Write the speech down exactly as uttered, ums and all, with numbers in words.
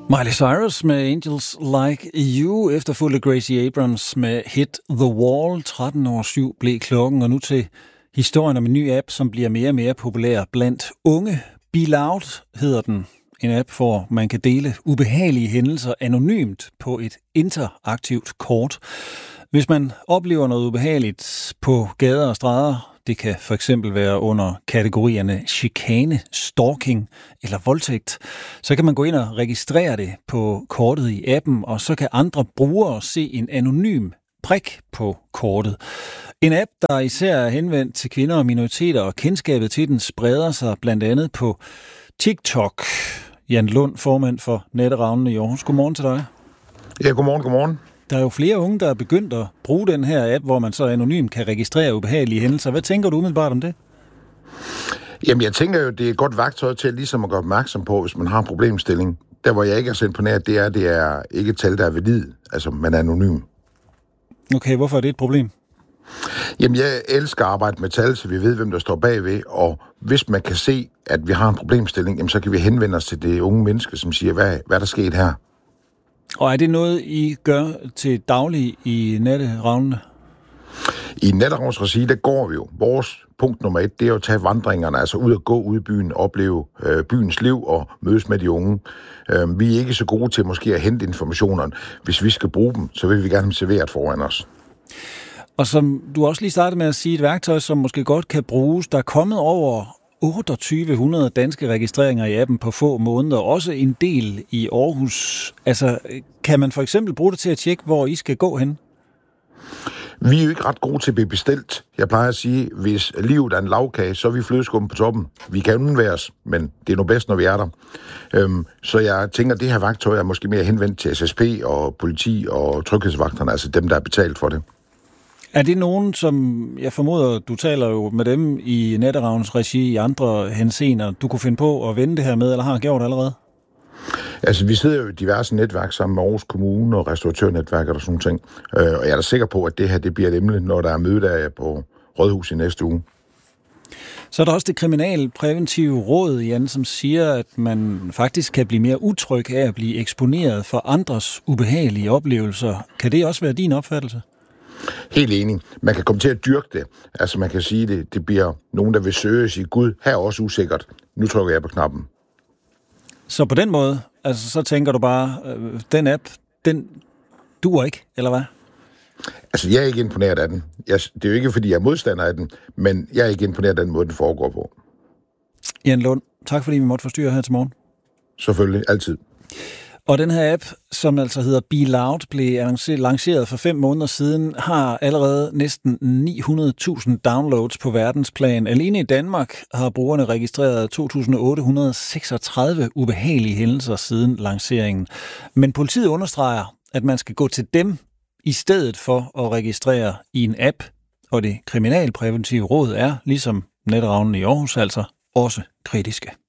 Miley Cyrus med Angels Like You, efterfulgt af Gracie Abrams med Hit the Wall. tretten over syv blev klokken, og nu til historien om en ny app, som bliver mere og mere populær blandt unge. Be Loud hedder den. En app, hvor man kan dele ubehagelige hændelser anonymt på et interaktivt kort. Hvis man oplever noget ubehageligt på gader og stræder, det kan for eksempel være under kategorierne chikane, stalking eller voldtægt, så kan man gå ind og registrere det på kortet i appen, og så kan andre brugere se en anonym prik på kortet. En app, der især er henvendt til kvinder og minoriteter, og kendskabet til den spreder sig blandt andet på TikTok. Jan Lund, formand for Netteravnene i Aarhus. Godmorgen til dig. Ja, godmorgen, godmorgen. Der er jo flere unge, der er begyndt at bruge den her app, hvor man så anonymt kan registrere ubehagelige hændelser. Hvad tænker du umiddelbart om det? Jamen, jeg tænker jo, det er et godt værktøj til ligesom at gøre opmærksom på, hvis man har en problemstilling. Der, hvor jeg ikke er så imponeret, det er, det er ikke et tal, der er valid. Altså, man er anonym. Okay, hvorfor er det et problem? Jamen, jeg elsker at arbejde med tal, så vi ved, hvem der står bagved. Og hvis man kan se, at vi har en problemstilling, jamen, så kan vi henvende os til det unge menneske, som siger, hvad, hvad er der sket her? Og er det noget, I gør til daglig i Netteravnene? I Netteravns regi, der går vi jo. Vores punkt nummer et, det er jo at tage vandringerne, altså ud og gå ud i byen, opleve øh, byens liv og mødes med de unge. Øh, vi er ikke så gode til måske at hente informationerne. Hvis vi skal bruge dem, så vil vi gerne have serveret foran os. Og som du også lige startede med at sige, et værktøj, som måske godt kan bruges, der er kommet over otteogtyve hundrede danske registreringer i appen på få måneder, også en del i Aarhus. Altså, kan man for eksempel bruge det til at tjekke, hvor I skal gå hen? Vi er jo ikke ret gode til at blive bestilt. Jeg plejer at sige, hvis livet er en lavkage, så er vi flødeskum på toppen. Vi kan undværes, men det er nu bedst, når vi er der. Øhm, så jeg tænker, at det her værktøj er måske mere henvendt til S S P og politi og tryghedsvagterne, altså dem, der er betalt for det. Er det nogen, som jeg formoder, du taler jo med dem i Netteravns regi i andre henseender, du kunne finde på at vende det her med, eller har gjort allerede? Altså, vi sidder jo i diverse netværk sammen med Aarhus Kommune og restauratørnetværk og sådan nogle ting. Og jeg er da sikker på, at det her det bliver et emne, når der er møde der på Rådhus i næste uge. Så er der også det kriminalpræventive råd, Jan, som siger, at man faktisk kan blive mere utryg af at blive eksponeret for andres ubehagelige oplevelser. Kan det også være din opfattelse? Helt enig. Man kan komme til at dyrke det. Altså, man kan sige, det, det bliver nogen, der vil søge og sige, Gud, her er også usikkert. Nu trykker jeg på knappen. Så på den måde, altså, så tænker du bare, øh, den app, den duer ikke, eller hvad? Altså, jeg er ikke imponeret af den. Jeg, det er jo ikke, fordi jeg er modstander af den, men jeg er ikke imponeret af den måde, den foregår på. Jan Lund, tak fordi vi måtte forstyrre her til morgen. Selvfølgelig, altid. Og den her app, som altså hedder Be Loud, blev lanceret for fem måneder siden, har allerede næsten ni hundrede tusind downloads på verdensplan. Alene i Danmark har brugerne registreret to tusind otte hundrede seksogtredive ubehagelige hændelser siden lanceringen. Men politiet understreger, at man skal gå til dem i stedet for at registrere i en app. Og det kriminalpræventive råd er, ligesom Netteravnene i Aarhus, altså også kritiske.